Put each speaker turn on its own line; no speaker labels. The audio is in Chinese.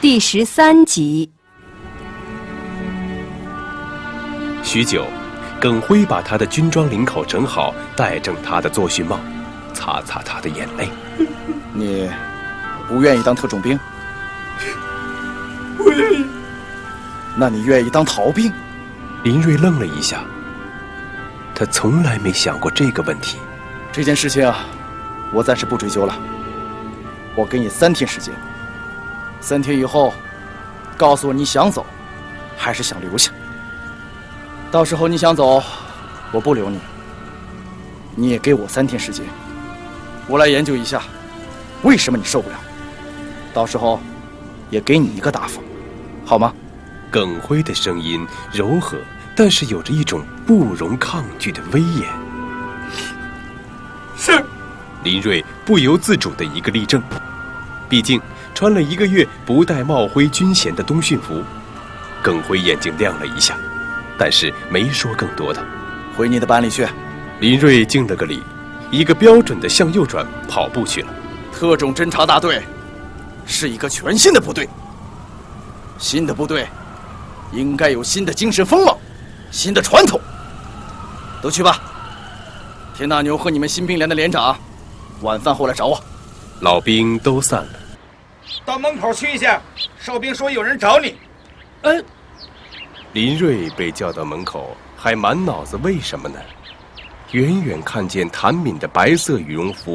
第13集。
许久，耿辉把他的军装领口整好，戴正他的作训帽，擦擦他的眼泪。
你不愿意当特种兵？
不愿意。
那你愿意当逃兵？
林瑞愣了一下，他从来没想过这个问题。
这件事情啊，我暂时不追究了。我给你3天时间，3天以后，告诉我你想走，还是想留下。到时候你想走，我不留你。你也给我3天时间，我来研究一下，为什么你受不了。到时候，也给你一个答复，好吗？
耿辉的声音柔和，但是有着一种不容抗拒的威严。
是。
林瑞不由自主的一个立正，毕竟穿了1个月不带帽徽军衔的冬训服。耿辉眼睛亮了一下，但是没说更多的。
回你的班里去。
林瑞敬了个礼，一个标准的向右转，跑步去了。
特种侦察大队是一个全新的部队，新的部队应该有新的精神风貌，新的传统。都去吧。田大牛和你们新兵连的连长，晚饭后来找我。
老兵都散了。
到门口去一下，哨兵说有人找你。
林瑞被叫到门口，还满脑子为什么呢？远远看见谭敏的白色羽绒服